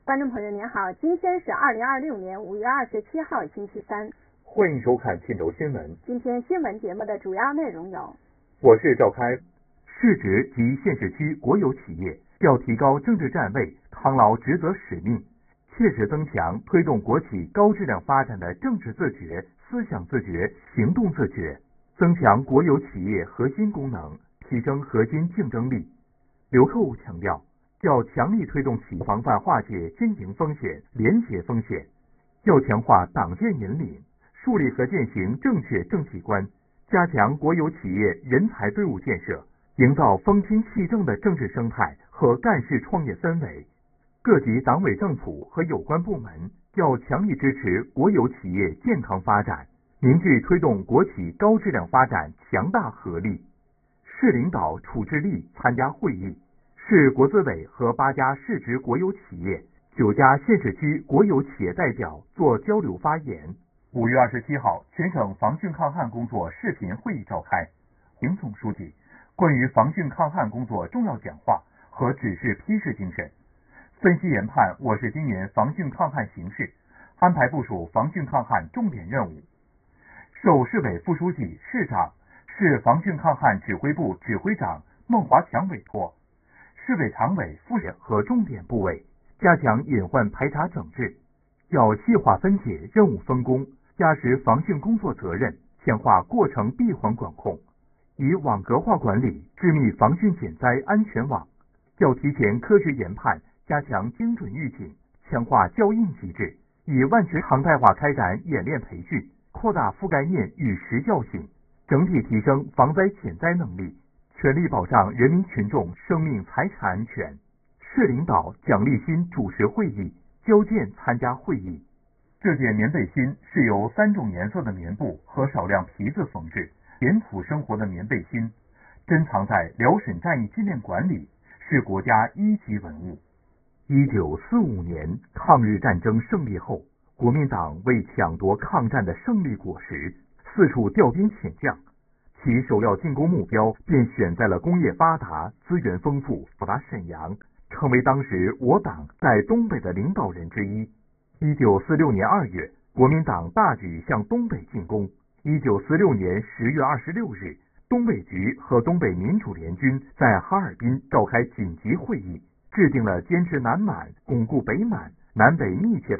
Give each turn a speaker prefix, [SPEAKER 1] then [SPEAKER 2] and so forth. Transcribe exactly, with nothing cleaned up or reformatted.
[SPEAKER 1] 观众朋友您好，今天是二零二六年五月二十七号星期三，
[SPEAKER 2] 欢迎收看沁州新闻。
[SPEAKER 1] 今天新闻节目的主要内容有：
[SPEAKER 2] 我是赵开，市直及县市区国有企业要提高政治站位，扛牢职责使命，切实增强推动国企高质量发展的政治自觉、思想自觉、行动自觉，增强国有企业核心功能，提升核心竞争力。刘克武强调，要强力推动企业防范化解经营风险、廉洁风险，要强化党建引领，树立和践行正确政绩观，加强国有企业人才队伍建设，营造风清气正的政治生态和干事创业氛围。各级党委政府和有关部门要强力支持国有企业健康发展，凝聚推动国企高质量发展强大合力。市领导处置力参加会议，市国资委和八家市直国有企业、九家县市区国有企业代表做交流发言。五月二十七号，全省防汛抗旱工作视频会议召开，邢总书记关于防汛抗旱工作重要讲话和指示批示精神，分析研判我市今年防汛抗旱形势，安排部署防汛抗旱重点任务。受市委副书记、市长、市防汛抗旱指挥部指挥长孟华强委托，市委常委、副委和重点部委加强隐患排查整治，要细化分解任务分工，加实防汛工作责任，强化过程闭环管控，以网格化管理致密防汛减灾安全网。要提前科学研判，加强精准预警，强化校应机制，以万全常态化开展演练培训，扩大覆盖面与实教性，整体提升防灾减灾能力，全力保障人民群众生命财产安全。市领导蒋立新主持会议，交建参加会议。这件棉背心是由三种颜色的棉布和少量皮子缝制，简朴生活的棉背心，珍藏在辽沈战役纪念馆里，是国家一级文物。一九四五年抗日战争胜利后，国民党为抢夺抗战的胜利果实，四处调兵遣将，其首要进攻目标便选在了工业发达、资源丰富、发达沈阳，成为当时我党在东北的领导人之一。一九四六年二月，国民党大举向东北进攻。一九四六年十月二十六日，东北局和东北民主联军在哈尔滨召开紧急会议，制定了坚持南满、巩固北满、南北密切